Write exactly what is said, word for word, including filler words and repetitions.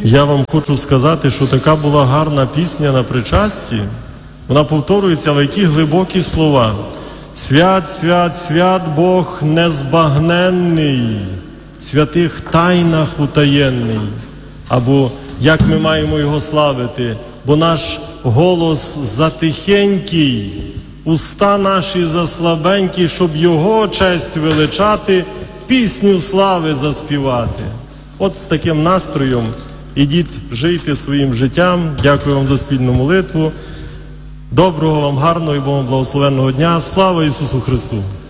я вам хочу сказати, що така була гарна пісня на причасті. Вона повторюється, але які глибокі слова. Свят, свят, свят Бог незбагненний, в святих тайнах утаєнний. Або як ми маємо Його славити, бо наш голос затихенький, уста наші заслабенькі, щоб Його честь величати, пісню слави заспівати. От з таким настроєм ідіть, жийте своїм життям. Дякую вам за спільну молитву. Доброго вам, гарного і Богом благословенного дня. Слава Ісусу Христу!